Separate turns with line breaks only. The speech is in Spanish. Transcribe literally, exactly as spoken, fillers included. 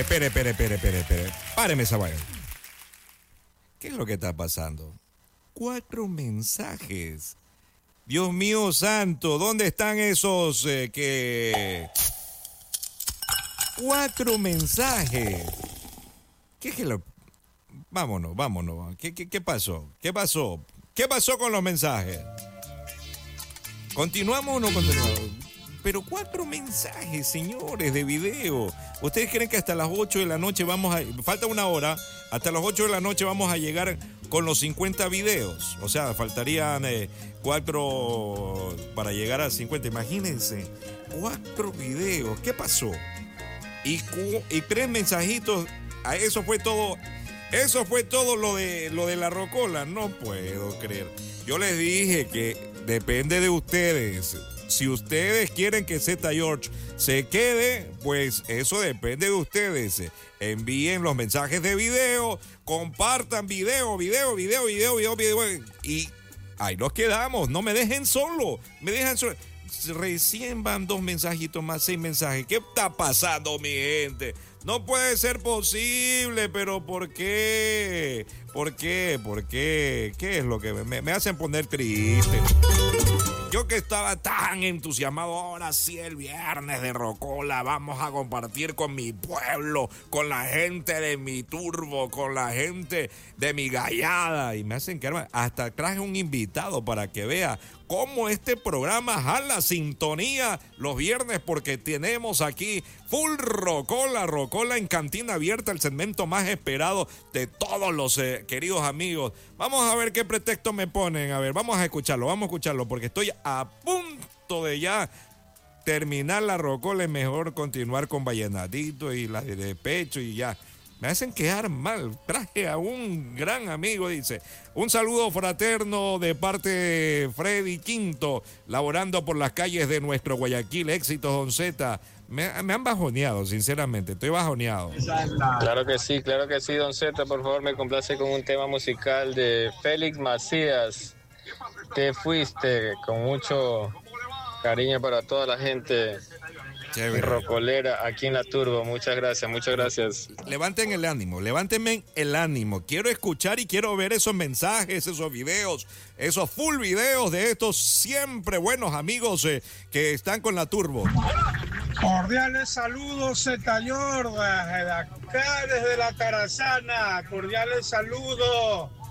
espere, espere, espere, espere, espere. Páreme esa vaina. ¿Qué es lo que está pasando? Cuatro mensajes. Dios mío santo, ¿dónde están esos eh, que... Cuatro mensajes. ¿Qué es que lo... Vámonos, vámonos. ¿Qué, qué, qué pasó? ¿Qué pasó? ¿Qué pasó con los mensajes? ¿Continuamos o no continuamos? Pero cuatro mensajes, señores, de video. ¿Ustedes creen que hasta las ocho de la noche vamos a... Falta una hora. Hasta las ocho de la noche vamos a llegar con los cincuenta videos. O sea, faltarían eh, cuatro para llegar a cincuenta. Imagínense, cuatro videos. ¿Qué pasó? Y, cu- y tres mensajitos. A eso fue todo. Eso fue todo lo de, lo de la rocola. No puedo creer. Yo les dije que depende de ustedes. Si ustedes quieren que Z George se quede, pues eso depende de ustedes. Envíen los mensajes de video, compartan video, video, video, video, video, video. Y ahí nos quedamos. No me dejen solo. Me dejan solo. Recién van dos mensajitos más, seis mensajes. ¿Qué está pasando, mi gente? No puede ser posible, pero ¿por qué? ¿Por qué? ¿Por qué? ¿Qué es lo que me, me hacen poner triste? Yo que estaba tan entusiasmado, ahora sí el viernes de Rocola, vamos a compartir con mi pueblo, con la gente de mi turbo, con la gente de mi gallada. Y me hacen quedarme, hasta traje un invitado para que vea cómo este programa jala sintonía los viernes, porque tenemos aquí full Rocola, Rocola en Cantina Abierta, el segmento más esperado de todos los eh, queridos amigos. Vamos a ver qué pretexto me ponen. A ver, vamos a escucharlo, vamos a escucharlo, porque estoy a punto de ya terminar la Rocola. Es mejor continuar con Vallenatito y la de Despecho y ya. Me hacen quedar mal. Traje a un gran amigo, dice. Un saludo fraterno de parte de Freddy Quinto, laborando por las calles de nuestro Guayaquil. Éxitos, Don Z. Me, me han bajoneado, sinceramente. Estoy bajoneado.
Claro que sí, claro que sí, Don Z. Por favor, me complace con un tema musical de Félix Macías. Te fuiste, con mucho cariño para toda la gente. Chévere. Rocolera aquí en la Turbo. Muchas gracias, muchas gracias.
Levanten el ánimo, levántenme el ánimo. Quiero escuchar y quiero ver esos mensajes, esos videos, esos full videos de estos siempre buenos amigos eh, que están con la Turbo.
Cordiales saludos, Z Yorda, de acá desde la Tarazana. Cordiales saludos.